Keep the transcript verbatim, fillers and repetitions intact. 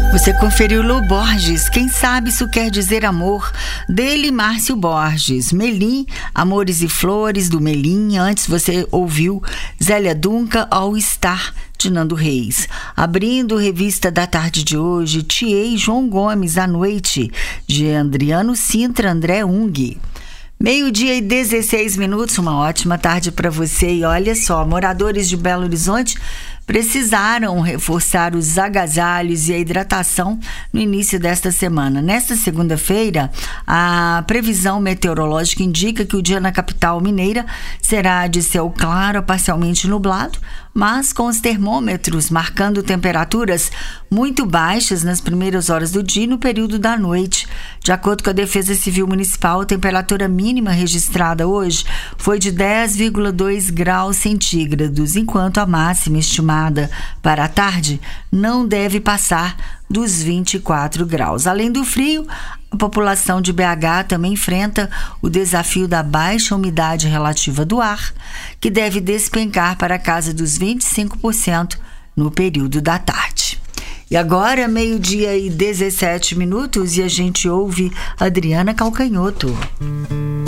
Você conferiu Lô Borges, Quem Sabe Isso Quer Dizer Amor, dele Márcio Borges. Melim, Amores e Flores, do Melim. Antes você ouviu Zélia Duncan, All Star, de Nando Reis. Abrindo revista da tarde de hoje, Tiei João Gomes, A Noite, de Adriano Sintra, André Ung. Meio-dia e dezesseis minutos, uma ótima tarde para você. E olha só, moradores de Belo Horizonte precisaram reforçar os agasalhos e a hidratação no início desta semana. Nesta segunda-feira, a previsão meteorológica indica que o dia na capital mineira será de céu claro a parcialmente nublado, mas com os termômetros marcando temperaturas muito baixas nas primeiras horas do dia e no período da noite. De acordo com a Defesa Civil Municipal, a temperatura mínima registrada hoje foi de dez vírgula dois graus centígrados, enquanto a máxima estimada para a tarde não deve passar dos vinte e quatro graus. Além do frio, a população de B H também enfrenta o desafio da baixa umidade relativa do ar, que deve despencar para a casa dos vinte e cinco por cento no período da tarde. E agora, meio-dia e dezessete minutos, e a gente ouve Adriana Calcanhoto.